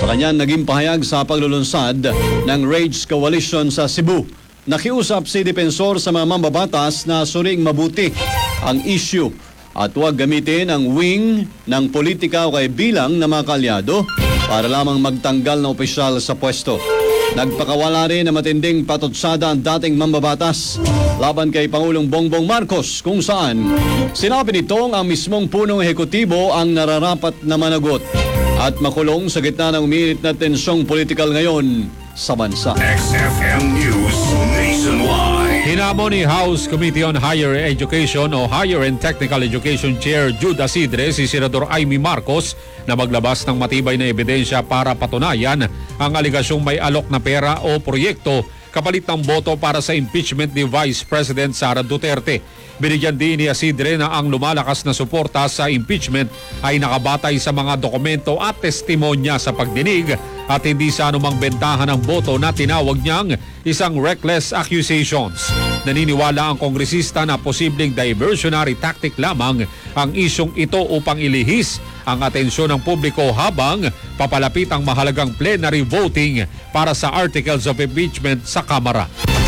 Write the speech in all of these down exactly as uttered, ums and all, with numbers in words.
kanyang naging pahayag sa paglulunsad ng Rage Coalition sa Cebu, nakiusap si Depensor sa mga mambabatas na suring mabuti ang issue at huwag gamitin ang wing ng politika o kay bilang na mga kalyado para lamang magtanggal na opisyal sa pwesto. Nagpakawala rin na matinding patutsada ang dating mambabatas laban kay Pangulong Bongbong Marcos, kung saan sinabi nitong ang mismong punong ehekutibo ang nararapat na managot at makulong sa gitna ng umiinit na tensyong politikal ngayon sa bansa. X F M News Nationwide. Hinamo ni House Committee on Higher Education o Higher and Technical Education Chair Jude Asidre si Senador Amy Marcos na maglabas ng matibay na ebidensya para patunayan ang aligasyong may alok na pera o proyekto kapalit ng boto para sa impeachment ni Vice President Sara Duterte. Binigyan din ni Asidre na ang lumalakas na suporta sa impeachment ay nakabatay sa mga dokumento at testimonya sa pagdinig at hindi sa anumang bentahan ng boto na tinawag niyang isang reckless accusations. Naniniwala ang kongresista na posibleng diversionary tactic lamang ang isyong ito upang ilihis ang atensyon ng publiko habang papalapit ang mahalagang plenary voting para sa articles of impeachment sa Kamara.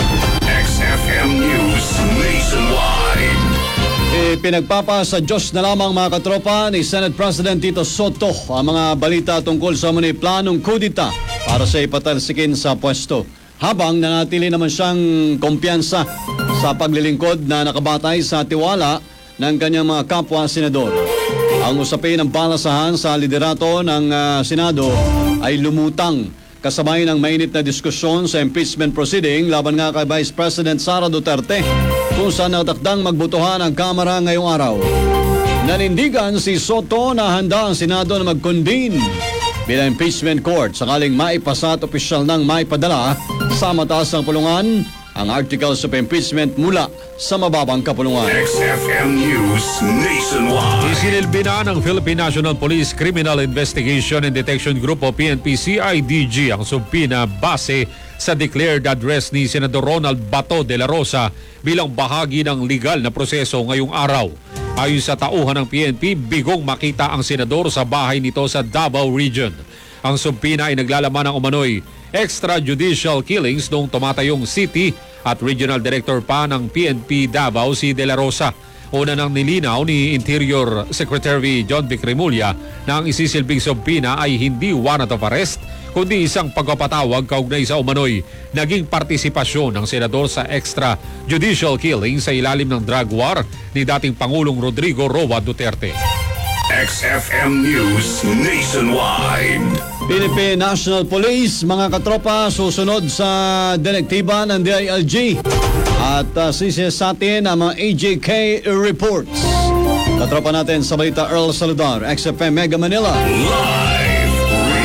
X F M News Nationwide. E, pinagpapa sa Diyos na lamang mga katropa ni Senate President Tito Soto ang mga balita tungkol sa mga planong kudita para sa ipatalsikin sa pwesto. Habang nanatili naman siyang kumpiyansa sa paglilingkod na nakabatay sa tiwala ng kanyang mga kapwa-senador. Ang usapin ng balasahan sa liderato ng uh, Senado ay lumutang kasabay ng mainit na diskusyon sa impeachment proceeding laban nga kay Vice President Sara Duterte kung saan natakdang magbotohan ang Kamara ngayong araw. Nanindigan si Soto na handa ang Senado na mag-convene bilang impeachment court sakaling maipasa at opisyal nang maipadala sa mataas ng pulungan ang articles of impeachment mula sa mababang kapulungan. X F M News Nationwide. Isinilbi na ng Philippine National Police Criminal Investigation and Detection Group o P N P C I D G ang subpina base sa declared address ni Senador Ronald Bato de la Rosa bilang bahagi ng legal na proseso ngayong araw. Ayon sa tauhan ng P N P, bigong makita ang senador sa bahay nito sa Davao Region. Ang subpina ay naglalaman ng umano'y extrajudicial killings noong tumatayong City at Regional Director pa ng P N P Davao si De La Rosa. Una nang nilinaw ni Interior Secretary John Vic Remulla na ang isisilbing subpina ay hindi warrant of arrest kundi isang pagpapatawag kaugnay sa umano'y naging partisipasyon ng senador sa extrajudicial killing sa ilalim ng drug war ni dating Pangulong Rodrigo Roa Duterte. X F M News Nationwide. Philippine National Police, mga katropa, susunod sa direktiba ng D I L G at uh, sisisatin ang mga A J K reports. Katropa natin sa balita, Earl Saludar, X F M Mega Manila. Live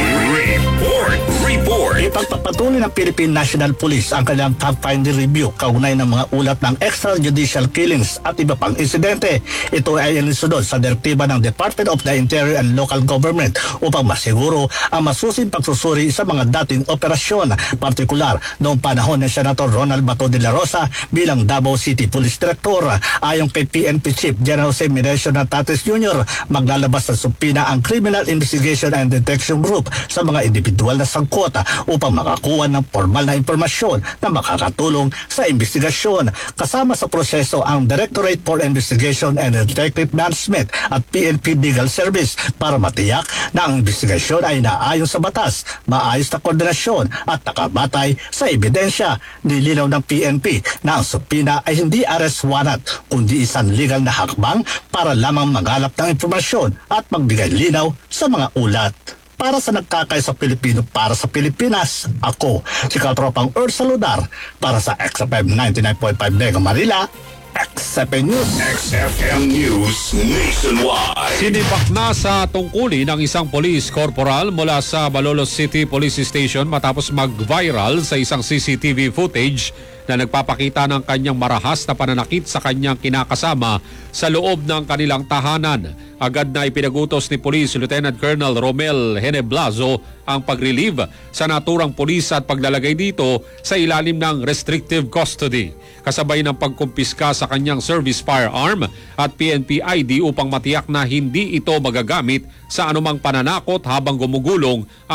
report. Report. Ipagpapatuloy ng Philippine National Police ang kanilang fact-finding review kaugnay ng mga ulat ng extrajudicial killings at iba pang insidente. Ito ay inisunod sa direktiba ng Department of the Interior and Local Government upang masiguro ang masusing pagsusuri sa mga dating operasyon, partikular noong panahon ni Senator Ronald Bato de la Rosa bilang Davao City Police Director. Ayon kay P N P Chief General Jose Menecio Natates Junior, maglalabas ng subpina ang Criminal Investigation and Detection Group sa mga individual na sangkot upang makakuha ng formal na impormasyon na makakatulong sa investigasyon. Kasama sa proseso ang Directorate for Investigation and Detective Management at P N P Legal Service para matiyak na ang investigasyon ay naayon sa batas, maayos na koordinasyon at nakabatay sa ebidensya. Nilinaw ng P N P na ang subpina ay hindi arrest warrant kundi isang legal na hakbang para lamang maghanap ng impormasyon at magbigay linaw sa mga ulat. Para sa nagkakay sa Pilipino, para sa Pilipinas, ako, si Katropang Earl Saludar, para sa X F M ninety-nine point five Mega Manila, X F M News. X F M News Nationwide. Sinibak na sa tungkulin ng isang police corporal mula sa Malolos City Police Station matapos mag-viral sa isang C C T V footage na nagpapakita ng kanyang marahas na pananakit sa kanyang kinakasama sa loob ng kanilang tahanan. Agad na ipinagutos ni Police Lieutenant Colonel Romel Heneblazo ang pag-relieve sa naturang pulis at paglalagay dito sa ilalim ng restrictive custody. Kasabay ng pagkumpiska sa kanyang service firearm at P N P I D upang matiyak na hindi ito magagamit sa anumang pananakot habang gumugulong